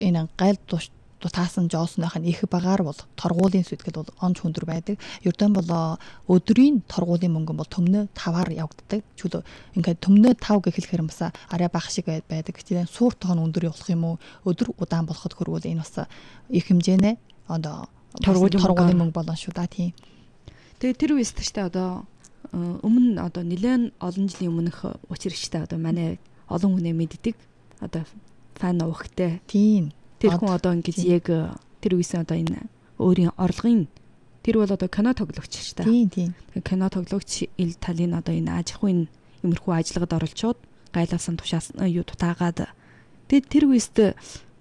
энэ гайл дутаасан жоосных нь их багаар бол торгуулийн сүтгэл бол онц хүндэр байдаг. Ердөө бол өдрийн торгуулийн мөнгө бол төмнө 5-аар явагддаг. Чүлээ ингээд төмнө 5 гэх хэлэхээр бас арай бага шиг байдаг. Гэтэл суурт тоон өндөр явуулах юм уу? Өдөр удаан болоход хөрвөл энэ бас их хэмжээний одоо торгуулийн мөнгө болон шүү да тийм. Тэгээ тэр үеэс тааштай одоо өмнө одоо нэлээд олон жилийн өмнөх учирчтай одоо манай олон хүнээ мэддэг. Одоо фан уухтай. Тийм. Тэр хүн одоо ингэж яг тэр үеийн одоо энэ өөрийн орлогын тэр бол одоо кино тоглогч шүү дээ. Тийм. Кино тоглогч ил талын одоо энэ аж ахуйн имерхүү ажиллагад оролцоод гайлалсан тушаас юу дутаагаад тэр үеэст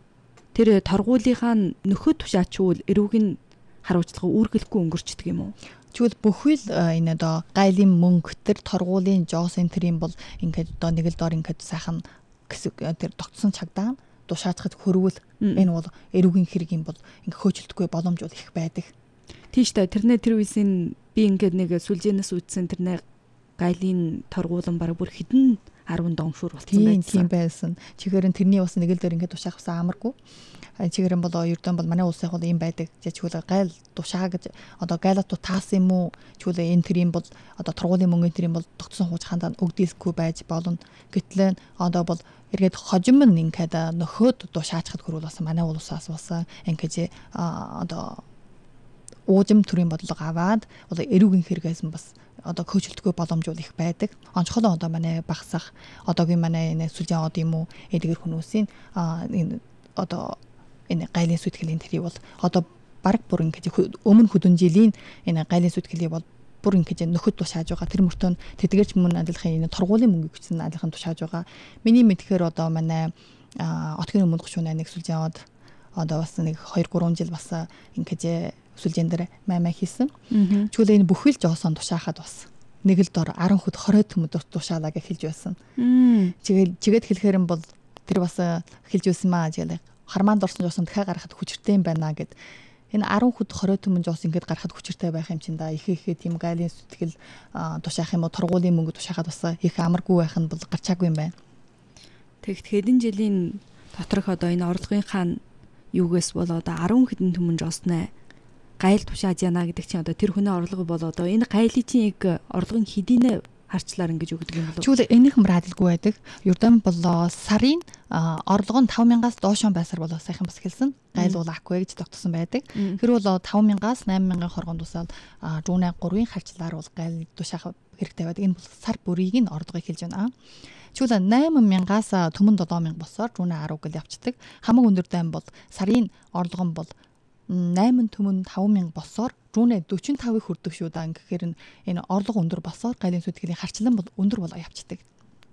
тэр торгуулийнхаа нөхөд тушаачвал эрүүгийн харуулцлага үүргэлэхгүй өнгөрчдөг юм уу? Чүл бүхэл энэ одоо гайлын мөнгө тэр торгуулийн жоос энэ төрийн бол ингээд одоо нэг л доор ингээд сайхан тэр тогтсон цагдаа тушаачхад хөрвөл энэ бол эрүүгийн хэрэг юм бол ингээд хөөцөлдөхгүй боломж бол их байдаг. Тийш та тэрнээ тэр үеийн би ингээд нэг сүлжээнээс үтсэн тэрнээ гайлын торгуулан баг бүр хідэн 10 домшуур болсон байсан. Тийм байсан. Чихээр нь тэрний бас нэг л дээр ингээд тушаах бас амаргүй. Чихээр нь бол ердөө бол манай улсынх бол юм байдаг. Чигвэл гайл тушаа гэж одоо гайлаа тутаас юм уу? Чигвэл энэ тэрийн бол одоо торгуулийн мөнгөний тэрийн бол тогтсон хууч хандаа өгдөөсгүй байж болно. Гэтэл одоо бол эргээд хожим нь ингээд нөхөд тушаачхад хөрвөл бас манай улсаас бас ингээд одоо уужим төрийн бодлого аваад одоо эрүүгийн хэрэгээс бас одоо хөөцөлтгүй боломж бол их байдаг. Онцгой одоо манай багсах одоогийн манай энэ сүлжээ од юм уу эдгэр хүмүүсийн энэ одоо энэ гайлын сүтгэлийн тэрий бол одоо баг бүр ингэж өмнө хөдөн жилийн энэ гайлын сүтгэлийг бол бүр ингэж нөхөд тушааж байгаа. Тэр мөртөө тэдгэрч мөн адилхан энэ торгуулийн мөнгө хүчсэн адилхан тушааж байгаа. Миний мэдхээр одоо манай отгийн өмнөх шөнө нэг сүлжээ од одоо бас нэг 2-3 жил бас ингэж сүлжээн дээр маймаа хийсэн. Чүлээ энэ бүхэл жоосон тушаахад бас нэг л дор 10 хөд 20 төмөд тушаалаа гэж хэлж байсан. Чигээд хэлэхээр нь бол тэр бас хэлж байсан маа гэж хармаанд орсон жоосон дахиад гарахад хүчтэй юм байна гэд энэ 10 хөд 20 төмөн жоос ингээд гарахад хүчтэй байх юм чинь да их тийм гайлын сүтгэл тушаах юм уу торгуулийн мөнгө тушаахад бас их амаргүй байх нь бол гарчаагүй юм байна. Тэгэхэд хэдэн жилийн доторх одоо энэ орлогынхаа юугээс бол одоо 10 хэдэн төмөн жоосноо гайл тушааж яана гэдэг чинь одоо тэр хүний орлого бол одоо энэ гайлын чинь яг орлогын хэдийнэ харчлаар ингэж өгдөг юм болов. Чүлээ энийх мрадалгүй байдаг. Ердөө бол сарын орлого нь 5,000-аас доош байсаар бол сайхан бас хэлсэн. Гайл бол ахгүй гэж тогтсон байдаг. Тэр бол 5,000-аас 8,000 хоргонд тусаад жуунаа 3-ын харчлаар бол гайл тушаах хэрэгтэй байдаг. Энэ бол сар бүрийг нь орлогыг хэлж байна. Чүлээ 8,000-аас төмөн 7,000 босоор жуунаа 10 гэл явцдаг. Хамаг өндөр дан бол сарын орлого нь бол 8 төмөн 5,000 босоор рүүнэ 45-ыг хүрдэг шүү даа. Гэхээр энэ орлого өндөр босоор гайлын сүтгэлийн харчлан бол өндөр болоо явцдаг.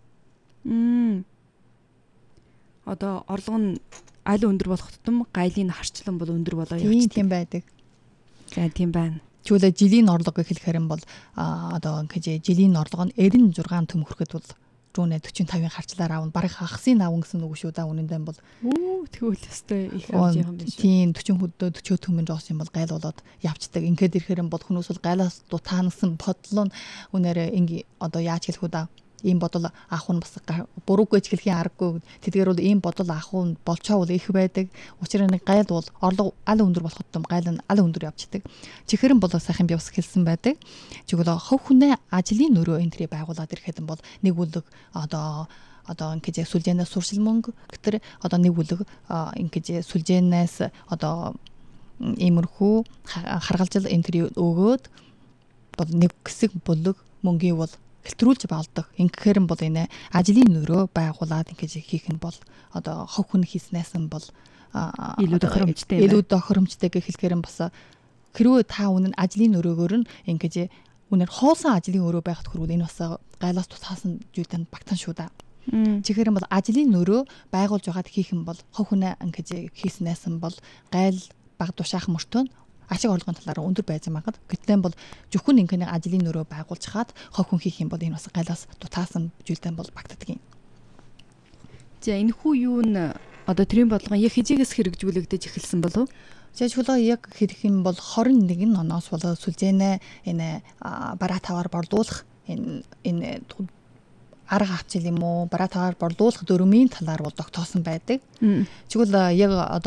Одоо орлого нь аль өндөр болох тутам гайлын харчлан бол өндөр болоо явцдаг. Тийм байдаг. За тийм байна. Чүлээ жилийн орлого гэхэлэхээр нь бол одоо ингэж жилийн орлого нь 96 төм хүрэхэд бол рүүнэ 45-ын харчлаар аавн бараг хагсын аавн гэсэн үг шүү да. Үнэндээ бол тэгвэл өстэй их авч байгаа юм биш үү? Тийм 40 хөдөө 40 төмөн жоос юм бол гайл болоод явцдаг. Ингээд ирэхээр нь бол хүмүүс бол гайлаас дутаансан бодлоо үнээрээ инги одоо яаж хэлэх үү да. Ийм бодол авах нь бас буруугүй ч хэлхийн аргагүй. Тэдгээр бол ийм бодол авах нь болчоо бол их байдаг. Учир нь гайл бол орлого аль өндөр болоход том гайл нь аль өндөр явцдаг. Чихэрэн бол сайхан би бас хэлсэн байдаг. Чигвэл хов хүнээ ажлын нөрөө энтрий байгуулад ирэхэд бол нэг үлэг одоо ингэж сүлжээнээс суршил мөнгө гэтэр одоо нэг үлэг ингэж сүлжээнээс одоо иймэрхүү харгалзал энтрий өгөөд бол нэг хэсэг бүлэг мөнгийг бол хэлтрүүлж болдог. Ингэхээр нь бол энэ ажлын нөрөө байгуулад ингэж хийх нь бол одоо хов хүн хийснээс нь бол илүү тохиромжтой гэх хэлэхээр нь бас хэрвээ та үнэн ажлын нөрөөгөр нь ингэж үнээр хоосон ажлын өрөө байхад хүрвэл энэ бас гайлаас тусаасан зүйлтэй багтан шүү да. Чихэр нь бол ажлын нөрөө байгуулж байгаад хийх юм бол хов хүн ингэж хийснээс нь бол гайл баг тушаах мөртөө ашиг орлогын талаар өндөр байж магад. Гэтэл бол зөвхөн ингээд ажлын нөрөө байгуулж хаад хов хүн хийх юм бол энэ бас гайлаас дутаасан зүйлтэй бол багтдаг юм. За энэ хүү юу н одоо тэрийн бодлогын яг хизээс хэрэгжүүлэгдэж эхэлсэн болов? Жишээлбэл яг хэлэх юм бол 21 оноос болоод сүлжээнэ энэ бараа таваар борлуулах энэ арга авчил юм уу, бараатаар борлуулах дүрмийн талаар бол тогтоосон байдаг. Чигвэл яг